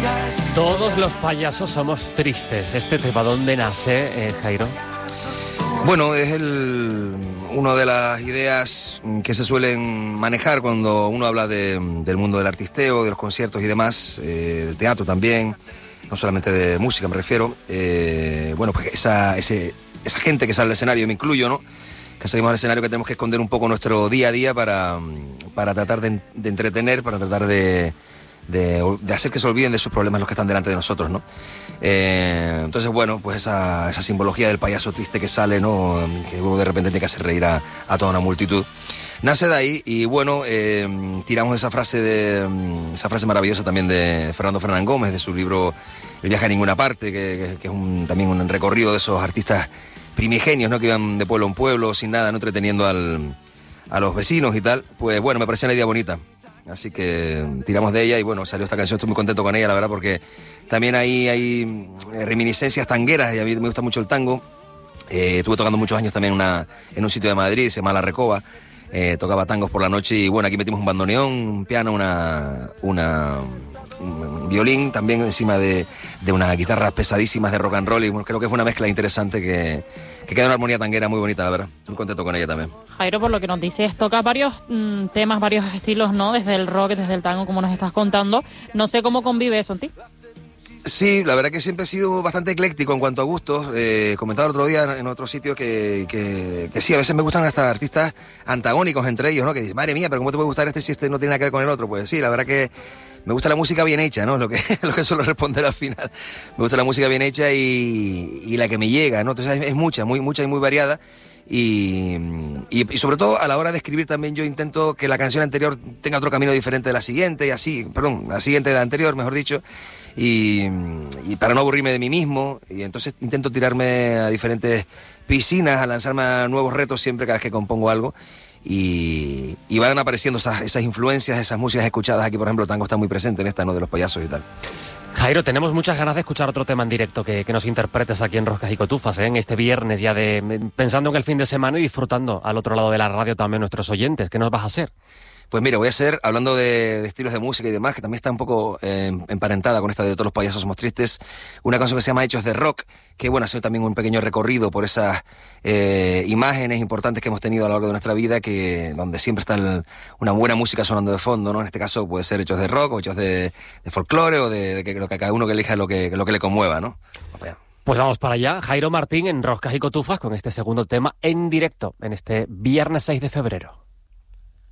Todos los payasos somos tristes. ¿Este tema dónde nace, Jairo? Bueno, es una de las ideas que se suelen manejar cuando uno habla del mundo del artisteo, de los conciertos y demás, del teatro también, no solamente de música me refiero. Bueno, pues esa gente que sale al escenario, me incluyo, ¿no? Que salimos al escenario, que tenemos que esconder un poco nuestro día a día para tratar de entretener, para tratar de hacer que se olviden de sus problemas los que están delante de nosotros, ¿no? Entonces, bueno, pues esa simbología del payaso triste que sale, ¿no? Que luego de repente tiene que hacer reír a toda una multitud. Nace de ahí y, bueno, tiramos esa frase maravillosa también de Fernando Fernán Gómez, de su libro El viaje a ninguna parte, que es también un recorrido de esos artistas primigenios, ¿no? Que iban de pueblo en pueblo, sin nada, no entreteniendo a los vecinos y tal. Pues, bueno, me parecía una idea bonita. Así que tiramos de ella y bueno, salió esta canción, estoy muy contento con ella, la verdad, porque también hay reminiscencias tangueras y a mí me gusta mucho el tango. Estuve tocando muchos años también en un sitio de Madrid, se llama La Recoba, tocaba tangos por la noche y bueno, aquí metimos un bandoneón, un piano, un violín también encima de unas guitarras pesadísimas de rock and roll y bueno, creo que fue una mezcla interesante que queda una armonía tanguera muy bonita, la verdad. Muy contento con ella también. Jairo, por lo que nos dices, toca varios temas, varios estilos, ¿no? Desde el rock, desde el tango, como nos estás contando. No sé cómo convive eso en ti. Sí, la verdad que siempre he sido bastante ecléctico en cuanto a gustos. Comentaba el otro día en otro sitio que sí, a veces me gustan hasta artistas antagónicos entre ellos, ¿no? Que dices, madre mía, pero ¿cómo te puede gustar este si este no tiene nada que ver con el otro? Pues sí, la verdad que me gusta la música bien hecha, ¿no? Lo que suelo responder al final. Me gusta la música bien hecha y la que me llega, ¿no? Entonces es mucha y muy variada. Y sobre todo a la hora de escribir también yo intento que la canción anterior tenga otro camino diferente de la siguiente, la siguiente de la anterior, mejor dicho, y para no aburrirme de mí mismo, y entonces intento tirarme a diferentes piscinas, a lanzarme a nuevos retos siempre cada vez que compongo algo, y van apareciendo esas influencias, esas músicas escuchadas aquí, por ejemplo, el tango está muy presente en esta, ¿no? De los payasos y tal. Jairo, tenemos muchas ganas de escuchar otro tema en directo que nos interpretes aquí en Roscas y Cotufas, en este viernes ya pensando en el fin de semana y disfrutando al otro lado de la radio también nuestros oyentes. ¿Qué nos vas a hacer? Pues mira, voy a hacer, hablando de estilos de música y demás, que también está un poco emparentada con esta de Todos los payasos somos tristes, una canción que se llama Hechos de Rock, que bueno, ha sido también un pequeño recorrido por esas imágenes importantes que hemos tenido a lo largo de nuestra vida, donde siempre está una buena música sonando de fondo, ¿no? En este caso puede ser hechos de rock o hechos de folclore o de lo que cada uno que elija lo que le conmueva, ¿no? Pues vamos para allá. Jairo Martín en Roscas y Cotufas con este segundo tema en directo en este viernes 6 de febrero.